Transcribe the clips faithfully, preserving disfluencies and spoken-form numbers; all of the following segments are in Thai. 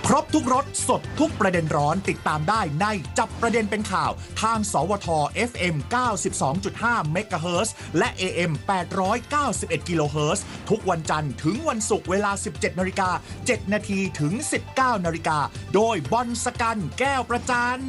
ครบทุกรสสดทุกประเด็นร้อนติดตามได้ในจับประเด็นเป็นข่าวทางสวท เอฟ เอ็ม เก้าสิบสองจุดห้า เมกะเฮิรตซ์และ เอ เอ็ม แปดร้อยเก้าสิบเอ็ด กิโลเฮิรตซ์ทุกวันจันทร์ถึงวันศุกร์เวลา สิบเจ็ดนาฬิกาเจ็ดนาทีถึง สิบเก้านาฬิกาโดยบอลสกันแก้วประจัน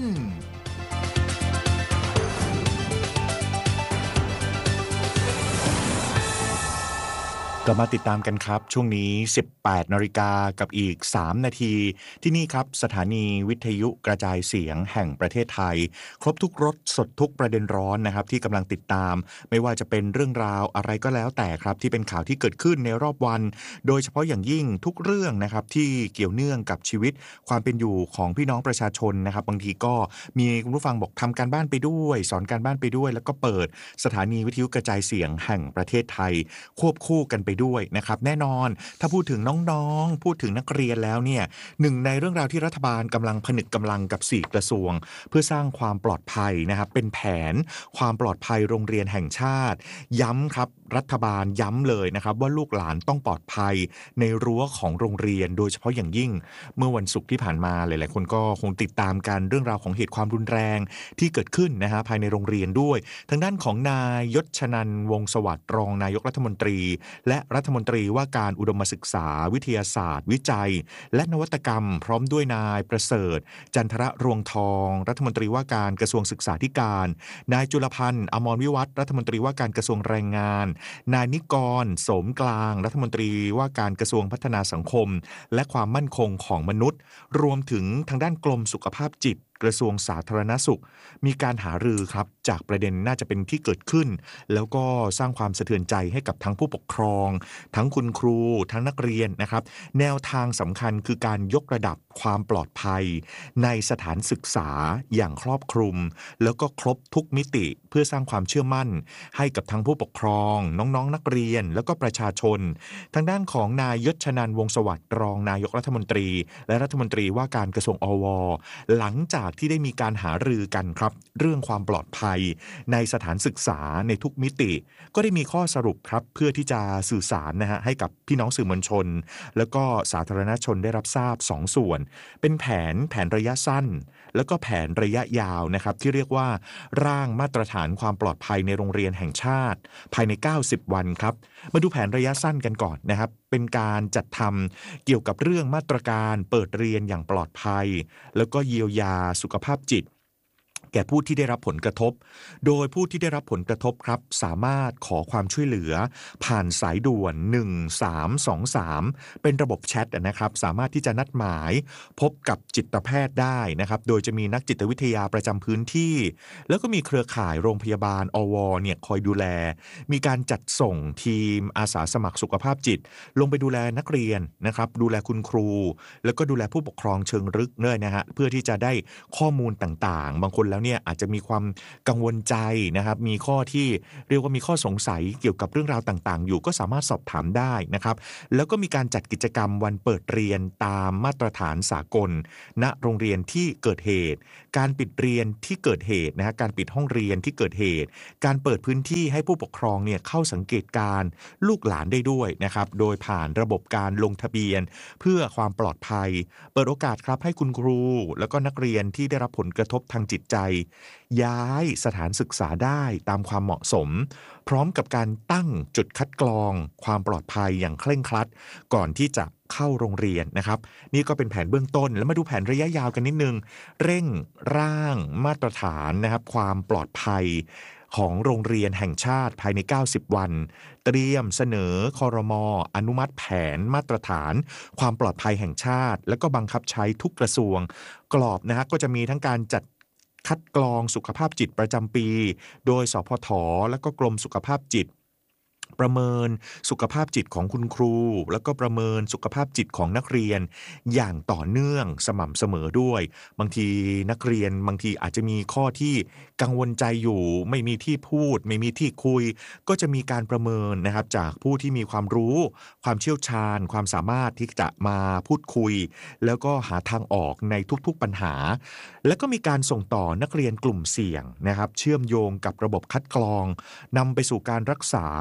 กลับมาติดตามกันครับช่วงนี้ สิบแปดนาฬิกากับอีกสามนาทีที่นี่ครับสถานีวิทยุกระจายเสียงแห่งประเทศไทยครบทุกรสสดทุกประเด็นร้อนนะครับที่กำลังติดตามไม่ว่าจะเป็นเรื่องราวอะไรก็แล้วแต่ครับที่เป็นข่าวที่เกิดขึ้นในรอบวันโดยเฉพาะอย่างยิ่งทุกเรื่องนะครับที่เกี่ยวเนื่องกับชีวิตความเป็นอยู่ของพี่น้องประชาชนนะครับบางทีก็มีคุณผู้ฟังบอกทำการบ้านไปด้วยสอนการบ้านไปด้วยแล้วก็เปิดสถานีวิทยุกระจายเสียงแห่งประเทศไทยควบคู่กันไปด้วยนะครับแน่นอนถ้าพูดถึงน้องๆพูดถึงนักเรียนแล้วเนี่ยหนึ่งในเรื่องราวที่รัฐบาลกำลังผนึกกำลังกับสี่กระทรวงเพื่อสร้างความปลอดภัยนะครับเป็นแผนความปลอดภัยโรงเรียนแห่งชาติย้ำครับรัฐบาลย้ำเลยนะครับว่าลูกหลานต้องปลอดภัยในรั้วของโรงเรียนโดยเฉพาะอย่างยิ่งเมื่อวันศุกร์ที่ผ่านมาหลายๆคนก็คงติดตามกันเรื่องราวของเหตุความรุนแรงที่เกิดขึ้นนะฮะภายในโรงเรียนด้วยทางด้านของนายยศชนันท์วงศ์สวัสดิ์รองนายกรัฐมนตรีและรัฐมนตรีว่าการอุดมศึกษาวิทยาศาสตร์วิจัยและนวัตกรรมพร้อมด้วยนายประเสริฐจันทระรวงทองรัฐมนตรีว่าการกระทรวงศึกษาธิการนายจุลพันธ์อมรวิวัฒน์รัฐมนตรีว่าการกระทรวงแรงงานนายนิกรโสมกลางรัฐมนตรีว่าการกระทรวงพัฒนาสังคมและความมั่นคงของมนุษย์รวมถึงทางด้านกรมสุขภาพจิตกระทรวงสาธารณสุขมีการหารือครับจากประเด็นน่าจะเป็นที่เกิดขึ้นแล้วก็สร้างความสะเทือนใจให้กับทั้งผู้ปกครองทั้งคุณครูทั้งนักเรียนนะครับแนวทางสำคัญคือการยกระดับความปลอดภัยในสถานศึกษาอย่างครอบคลุมแล้วก็ครบทุกมิติเพื่อสร้างความเชื่อมั่นให้กับทั้งผู้ปกครองน้องๆ น, นักเรียนแล้วก็ประชาชนทางด้านของนายยศชนันท์วงศ์สวัสดิ์รองนายกรัฐมนตรีและรัฐมนตรีว่าการกระทรวงอวหลังจากที่ได้มีการหารือกันครับเรื่องความปลอดภัยในสถานศึกษาในทุกมิติก็ได้มีข้อสรุปครับเพื่อที่จะสื่อสารนะฮะให้กับพี่น้องสื่อมวลชนแล้วก็สาธารณชนได้รับทราบสองส่วนเป็นแผนแผนระยะสั้นแล้วก็แผนระยะยาวนะครับที่เรียกว่าร่างมาตรฐานความปลอดภัยในโรงเรียนแห่งชาติภายในเก้าสิบวันครับมาดูแผนระยะสั้นกันก่อนนะครับเป็นการจัดทำเกี่ยวกับเรื่องมาตรการเปิดเรียนอย่างปลอดภัยแล้วก็เยียวยาสุขภาพจิตแก่ผู้ที่ได้รับผลกระทบโดยผู้ที่ได้รับผลกระทบครับสามารถขอความช่วยเหลือผ่านสายด่วนหนึ่งสามสองสามเป็นระบบแชทนะครับสามารถที่จะนัดหมายพบกับจิตแพทย์ได้นะครับโดยจะมีนักจิตวิทยาประจำพื้นที่แล้วก็มีเครือข่ายโรงพยาบาลอวเนี่ยคอยดูแลมีการจัดส่งทีมอาสาสมัครสุขภาพจิตลงไปดูแลนักเรียนนะครับดูแลคุณครูแล้วก็ดูแลผู้ปกครองเชิงลึกเนี่ยนะฮะเพื่อที่จะได้ข้อมูลต่างๆบางคนแล้วเนี่ยอาจจะมีความกังวลใจนะครับมีข้อที่เรียกว่ามีข้อสงสัยเกี่ยวกับเรื่องราวต่างๆอยู่ก็สามารถสอบถามได้นะครับแล้วก็มีการจัดกิจกรรมวันเปิดเรียนตามมาตรฐานสากลณโรงเรียนที่เกิดเหตุการปิดเรียนที่เกิดเหตุนะฮะการปิดห้องเรียนที่เกิดเหตุการเปิดพื้นที่ให้ผู้ปกครองเนี่ยเข้าสังเกตการลูกหลานได้ด้วยนะครับโดยผ่านระบบการลงทะเบียนเพื่อความปลอดภัยเปิดโอกาสครับให้คุณครูแล้วก็นักเรียนที่ได้รับผลกระทบทางจิตใจย้ายสถานศึกษาได้ตามความเหมาะสมพร้อมกับการตั้งจุดคัดกรองความปลอดภัยอย่างเคร่งครัดก่อนที่จะเข้าโรงเรียนนะครับนี่ก็เป็นแผนเบื้องต้นแล้วมาดูแผนระยะยาวกันนิดนึงเร่งร่างมาตรฐานนะครับความปลอดภัยของโรงเรียนแห่งชาติภายในเก้าสิบวันเตรียมเสนอครม.อนุมัติแผนมาตรฐานความปลอดภัยแห่งชาติแล้วก็บังคับใช้ทุกกระทรวงกรอบนะฮะก็จะมีทั้งการจัดคัดกรองสุขภาพจิตประจำปีโดยสพทและก็กรมสุขภาพจิตประเมินสุขภาพจิตของคุณครูแล้วก็ประเมินสุขภาพจิตของนักเรียนอย่างต่อเนื่องสม่ำเสมอด้วยบางทีนักเรียนบางทีอาจจะมีข้อที่กังวลใจอยู่ไม่มีที่พูดไม่มีที่คุยก็จะมีการประเมินนะครับจากผู้ที่มีความรู้ความเชี่ยวชาญความสามารถที่จะมาพูดคุยแล้วก็หาทางออกในทุกๆปัญหาแล้วก็มีการส่งต่อนักเรียนกลุ่มเสี่ยงนะครับเชื่อมโยงกับระบบคัดกรองนำไปสู่การรักษาโดยผู้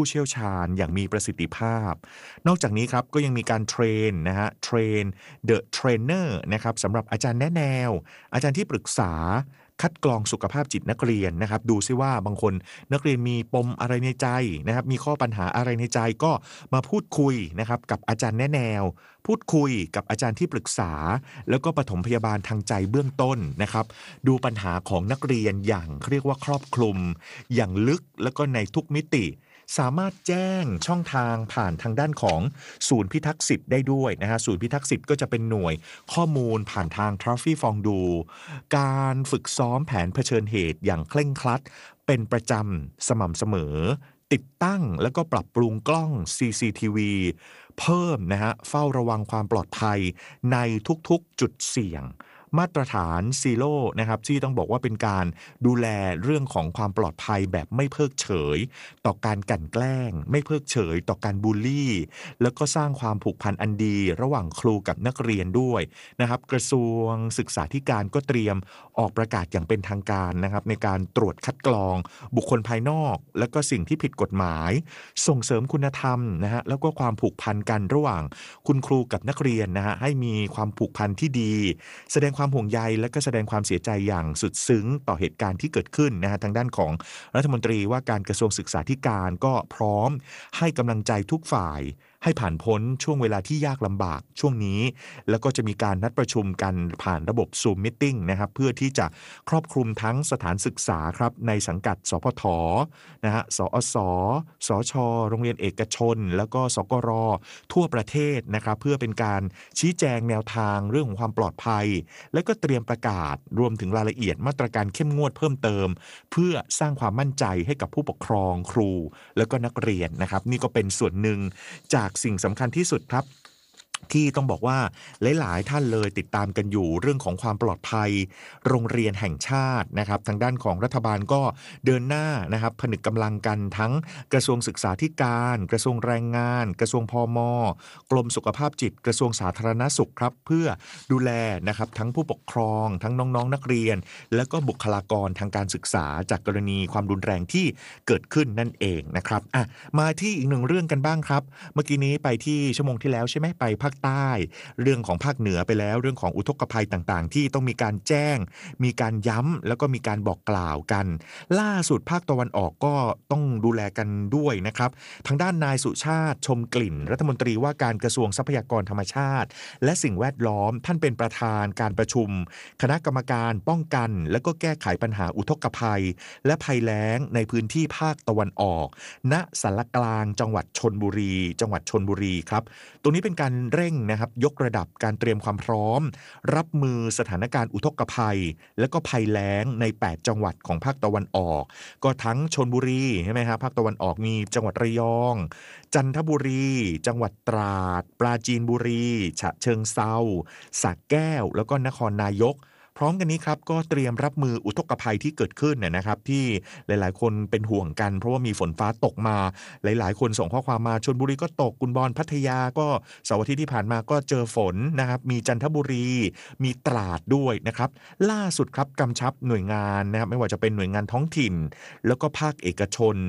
ผู้เชี่ยวชาญอย่างมีประสิทธิภาพนอกจากนี้ครับก็ยังมีการเทรนนะฮะเทรนเดอะเทรนเนอร์นะครับสำหรับอาจารย์แนะแนวอาจารย์ที่ปรึกษาคัดกรองสุขภาพจิตนักเรียนนะครับดูซิว่าบางคนนักเรียนมีปมอะไรในใจนะครับมีข้อปัญหาอะไรในใจก็มาพูดคุยนะครับกับอาจารย์แนะแนวพูดคุยกับอาจารย์ที่ปรึกษาแล้วก็ปฐมพยาบาลทางใจเบื้องต้นนะครับดูปัญหาของนักเรียนอย่างเรียกว่าครอบคลุมอย่างลึกแล้วก็ในทุกมิติสามารถแจ้งช่องทางผ่านทางด้านของศูนย์พิทักษ์สิทธิ์ได้ด้วยนะฮะศูนย์พิทักษ์สิทธิ์ก็จะเป็นหน่วยข้อมูลผ่านทางทราฟฟี่ฟองดูการฝึกซ้อมแผนเผชิญเหตุอย่างเคร่งครัดเป็นประจำสม่ำเสมอติดตั้งแล้วก็ปรับปรุงกล้อง ซี ซี ที วี เพิ่มนะฮะเฝ้าระวังความปลอดภัยในทุกๆจุดเสี่ยงมาตรฐานซีโร่นะครับที่ต้องบอกว่าเป็นการดูแลเรื่องของความปลอดภัยแบบไม่เพิกเฉยต่อการกลั่นแกล้งไม่เพิกเฉยต่อการบูลลี่แล้วก็สร้างความผูกพันอันดีระหว่างครูกับนักเรียนด้วยนะครับกระทรวงศึกษาธิการก็เตรียมออกประกาศอย่างเป็นทางการนะครับในการตรวจคัดกรองบุคคลภายนอกแล้วก็สิ่งที่ผิดกฎหมายส่งเสริมคุณธรรมนะฮะแล้วก็ความผูกพันกันระหว่างคุณครูกับนักเรียนนะฮะให้มีความผูกพันที่ดีแสดงความห่วงใยและก็แสดงความเสียใจอย่างสุดซึ้งต่อเหตุการณ์ที่เกิดขึ้นนะฮะทางด้านของรัฐมนตรีว่าการกระทรวงศึกษาธิการก็พร้อมให้กำลังใจทุกฝ่ายให้ผ่านพ้นช่วงเวลาที่ยากลำบากช่วงนี้แล้วก็จะมีการนัดประชุมกันผ่านระบบ Zoom Meeting นะครับเพื่อที่จะครอบคลุมทั้งสถานศึกษาครับในสังกัดสพทนะฮะสอสสชโรงเรียนเอกชนแล้วก็สกรทั่วประเทศนะครับเพื่อเป็นการชี้แจงแนวทางเรื่องของความปลอดภัยและก็เตรียมประกาศรวมถึงรายละเอียดมาตรการเข้มงวดเพิ่มเติมเพื่อสร้างความมั่นใจให้กับผู้ปกครองครูแล้วก็นักเรียนนะครับนี่ก็เป็นส่วนหนึ่งจากสิ่งสำคัญที่สุดครับที่ต้องบอกว่าหลายๆท่านเลยติดตามกันอยู่เรื่องของความปลอดภัยโรงเรียนแห่งชาตินะครับทางด้านของรัฐบาลก็เดินหน้านะครับผนึกกำลังกันทั้งกระทรวงศึกษาธิการกระทรวงแรงงานกระทรวงพม.กรมสุขภาพจิตกระทรวงสาธารณสุขครับเพื่อดูแลนะครับทั้งผู้ปกครองทั้งน้องๆ น, นักเรียนและก็บุคลากรทางการศึกษาจากกรณีความรุนแรงที่เกิดขึ้นนั่นเองนะครับอ่ะมาที่อีกหนึ่งเรื่องกันบ้างครับเมื่อกี้นี้ไปที่ชั่วโมงที่แล้วใช่ไหมไปภาคใต้เรื่องของภาคเหนือไปแล้วเรื่องของอุทกภัยต่างๆที่ต้องมีการแจ้งมีการย้ำแล้วก็มีการบอกกล่าวกันล่าสุดภาคตะวันออกก็ต้องดูแลกันด้วยนะครับทางด้านนายสุชาติชมกลิ่นรัฐมนตรีว่าการกระทรวงทรัพยากรธรรมชาติและสิ่งแวดล้อมท่านเป็นประธานการประชุมคณะกรรมการป้องกันและก็แก้ไขปัญหาอุทกภัยและภัยแล้งในพื้นที่ภาคตะวันออกณสารกลางจังหวัดชลบุรีจังหวัดชลบุรีครับตรงนี้เป็นการเร่งนะครับยกระดับการเตรียมความพร้อมรับมือสถานการณ์อุทกภัยและก็ภัยแล้งในแปดจังหวัดของภาคตะวันออกก็ทั้งชลบุรีใช่ไหมครับภาคตะวันออกมีจังหวัดระยองจันทบุรีจังหวัดตราดปราจีนบุรีฉะเชิงเทราสระแก้วแล้วก็นครนายกพร้อมกันนี้ครับก็เตรียมรับมืออุทกภัยที่เกิดขึ้นนะครับที่หลายๆคนเป็นห่วงกันเพราะว่ามีฝนฟ้าตกมาหลายๆคนส่งข้อความมาชลบุรีก็ตกกุลบอนพัทยาก็เสาร์อาทิตย์ที่ผ่านมาก็เจอฝนนะครับมีจันทบุรีมีตราดด้วยนะครับล่าสุดครับกำชับหน่วยงานนะครับไม่ว่าจะเป็นหน่วยงานท้องถิ่นแล้วก็ภาคเอกชน